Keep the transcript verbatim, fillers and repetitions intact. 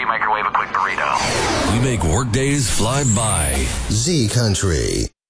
me microwave a quick burrito. We make workdays fly by. Z Country.